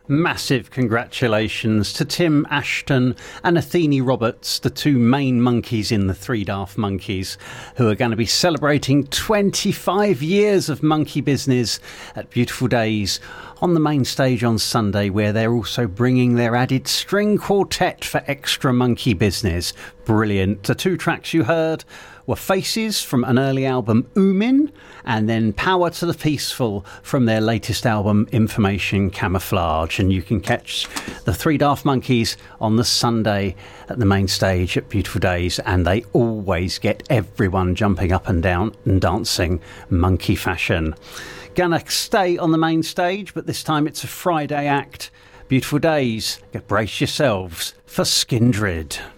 Massive congratulations to Tim Ashton and Athene Roberts, the two main monkeys in the Three Daft Monkeys, who are going to be celebrating 25 years of monkey business at Beautiful Days on the main stage on Sunday, where they're also bringing their added string quartet for extra monkey business. Brilliant. The two tracks you heard were Faces from an early album, Oomin, and then Power to the Peaceful from their latest album, Information Camouflage. And you can catch the Three Daft Monkeys on the Sunday at the main stage at Beautiful Days, and they always get everyone jumping up and down and dancing monkey fashion. Gonna stay on the main stage, but this time it's a Friday act. Beautiful Days. Brace yourselves for Skindred.